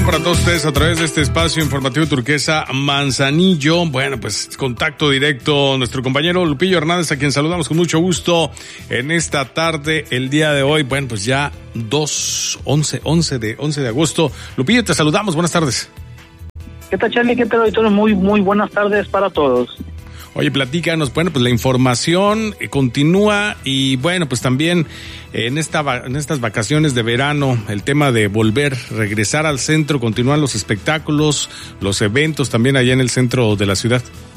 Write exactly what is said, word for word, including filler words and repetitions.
Para todos ustedes a través de este espacio informativo Turquesa Manzanillo. Bueno, pues contacto directo, nuestro compañero Lupillo Hernández, a quien saludamos con mucho gusto en esta tarde, el día de hoy. Bueno, pues ya dos, once, once de, once de agosto. Lupillo, te saludamos, buenas tardes. ¿Qué tal, Charlie? ¿Qué tal, auditorio? Muy, muy buenas tardes para todos. Oye, platícanos, bueno, pues la información eh, continúa y bueno, pues también eh, en esta en estas vacaciones de verano, el tema de volver, regresar al centro, continúan los espectáculos, los eventos también allá en el centro de la ciudad.